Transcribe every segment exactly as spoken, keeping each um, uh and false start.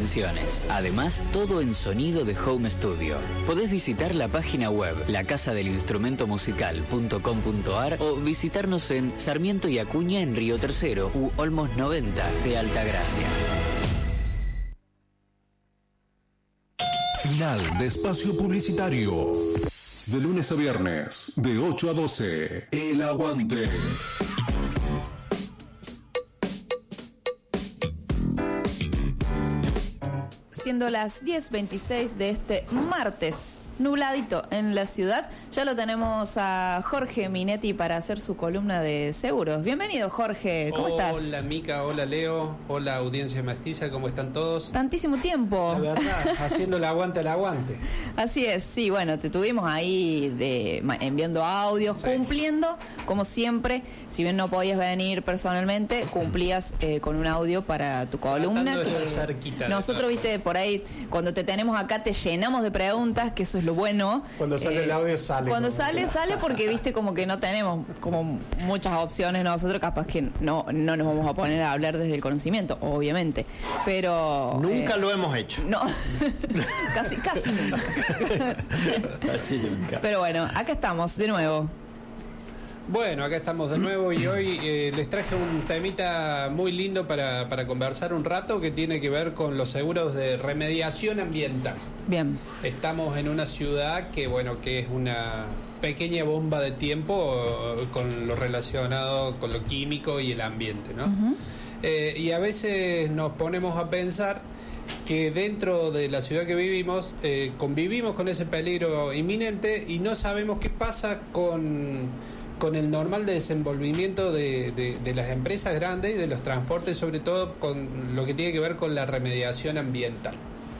extensiones. Además, todo en sonido de Home Studio. Podés visitar la página web la casa del instrumento musical punto com punto ar o visitarnos en Sarmiento y Acuña en Río Tercero u Olmos noventa de Altagracia. Final de espacio publicitario. De lunes a viernes, de ocho a doce, El Aguante. Siendo las diez veintiséis de este martes, nubladito en la ciudad, ya lo tenemos a Jorge Minetti para hacer su columna de seguros. Bienvenido, Jorge, ¿cómo hola, estás? Hola Mica, hola Leo, hola audiencia mestiza, ¿cómo están todos? Tantísimo tiempo. La verdad, haciendo el aguante al aguante. Así es, sí, bueno, te tuvimos ahí de, enviando audios, sí. Cumpliendo, como siempre, si bien no podías venir personalmente, cumplías eh, con un audio para tu columna. Que nosotros, viste, por ahí, cuando te tenemos acá, te llenamos de preguntas, que eso es lo bueno. Cuando sale eh, el audio sale. Cuando sale, que... sale porque, viste, como que no tenemos como muchas opciones nosotros, capaz que no, no nos vamos a poner a hablar desde el conocimiento, obviamente, pero... Nunca eh, lo hemos hecho. No, casi, casi nunca. Casi nunca. Pero bueno, acá estamos de nuevo. Bueno, acá estamos de nuevo y hoy eh, les traje un temita muy lindo para, para conversar un rato que tiene que ver con los seguros de remediación ambiental. Bien. Estamos en una ciudad que, bueno, que es una pequeña bomba de tiempo con lo relacionado con lo químico y el ambiente, ¿no? Uh-huh. Eh, y a veces nos ponemos a pensar que dentro de la ciudad que vivimos eh, convivimos con ese peligro inminente y no sabemos qué pasa con... con el normal desenvolvimiento de, de, de las empresas grandes y de los transportes, sobre todo con lo que tiene que ver con la remediación ambiental.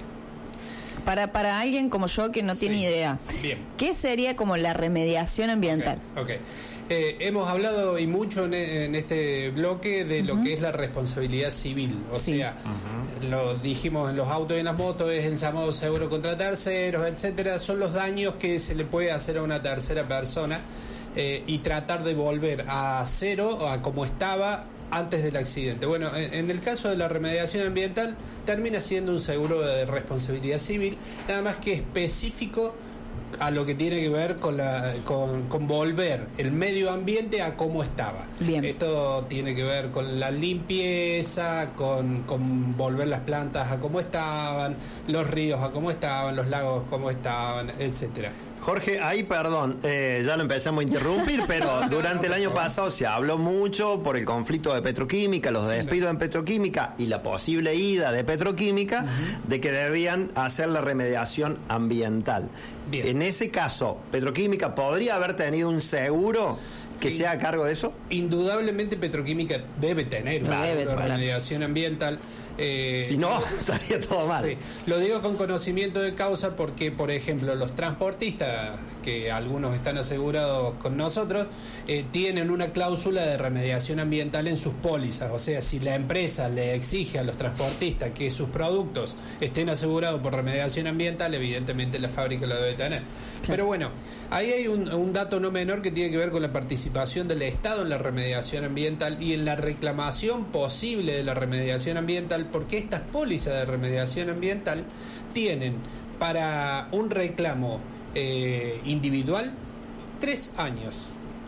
Para, para alguien como yo que no sí. tiene idea, bien. ¿Qué sería como la remediación ambiental? Ok, okay. Eh, hemos hablado y mucho en, en este bloque de uh-huh. lo que es la responsabilidad civil, o sí. sea, uh-huh. lo dijimos en los autos y en las motos, es el llamado seguro contra terceros, etcétera, son los daños que se le puede hacer a una tercera persona. Eh, y tratar de volver a cero, a como estaba antes del accidente. Bueno, en, en el caso de la remediación ambiental termina siendo un seguro de responsabilidad civil, nada más que específico a lo que tiene que ver con la con, con volver el medio ambiente a como estaba. Bien. Esto tiene que ver con la limpieza, con, con volver las plantas a como estaban, los ríos a como estaban, los lagos como estaban, etcétera. Jorge, ahí perdón, eh, ya lo empezamos a interrumpir, pero durante el año pasado se habló mucho por el conflicto de Petroquímica, los despidos en Petroquímica y la posible ida de Petroquímica, uh-huh. de que debían hacer la remediación ambiental. Bien. En ese caso, Petroquímica podría haber tenido un seguro que sea a cargo de eso. Indudablemente Petroquímica debe tener un debe, seguro de remediación ambiental. Eh, si no, estaría todo mal. Sí. Lo digo con conocimiento de causa porque, por ejemplo, los transportistas, que algunos están asegurados con nosotros, eh, tienen una cláusula de remediación ambiental en sus pólizas. O sea, si la empresa le exige a los transportistas que sus productos estén asegurados por remediación ambiental, evidentemente la fábrica lo debe tener. Sí. Pero bueno, ahí hay un, un dato no menor que tiene que ver con la participación del Estado en la remediación ambiental y en la reclamación posible de la remediación ambiental, porque estas pólizas de remediación ambiental tienen para un reclamo eh, individual tres años.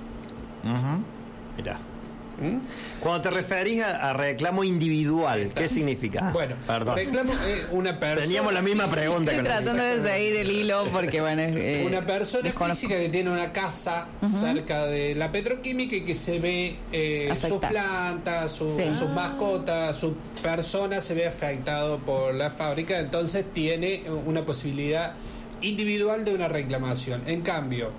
Uh-huh. Mirá. ¿Mm? Cuando te referís a, a reclamo individual, ¿qué significa? Bueno, perdón. Reclamo eh, una persona. Teníamos la misma pregunta. Estoy tratando de seguir el hilo porque bueno. Eh, una persona desconozco. física que tiene una casa uh-huh. cerca de la petroquímica y que se ve eh, sus plantas, su, sí. sus mascotas, su persona se ve afectado por la fábrica, entonces tiene una posibilidad individual de una reclamación. En cambio,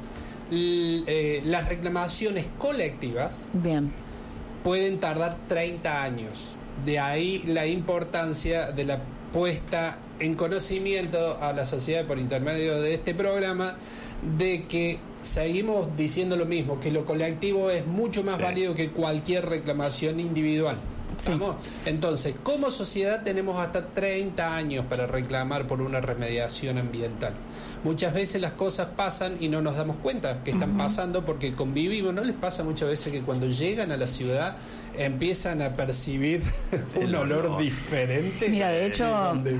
l- eh, las reclamaciones colectivas. Bien. Pueden tardar treinta años. De ahí la importancia de la puesta en conocimiento a la sociedad por intermedio de este programa de que seguimos diciendo lo mismo, que lo colectivo es mucho más sí. válido que cualquier reclamación individual. ¿Estamos? Sí. Entonces, como sociedad tenemos hasta treinta años para reclamar por una remediación ambiental. Muchas veces las cosas pasan y no nos damos cuenta que están uh-huh. pasando porque convivimos. ¿No les pasa muchas veces que cuando llegan a la ciudad empiezan a percibir un olor, olor diferente? Mira, de hecho,